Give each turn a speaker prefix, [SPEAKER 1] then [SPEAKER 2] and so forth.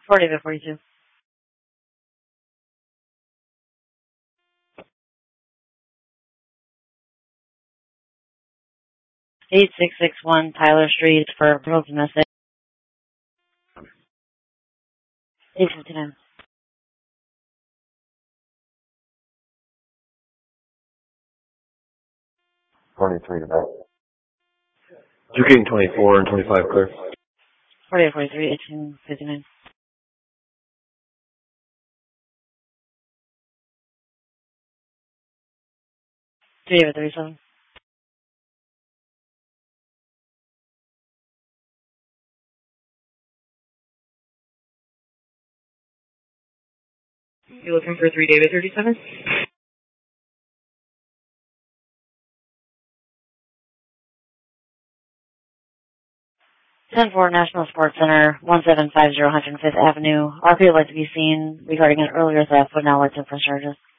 [SPEAKER 1] 40 to 42. 8661 Tyler Street for Pearl Domestic. 859.
[SPEAKER 2] 23 to that. Duquesne 24 and 25 clear.
[SPEAKER 1] 40 to 43, 1859. 3 to 37.
[SPEAKER 3] You looking for 3 David 37?
[SPEAKER 1] 10-4 National Sports Center, 1750 105th Avenue. RP would like to be seen regarding an earlier theft, but now like to press charges.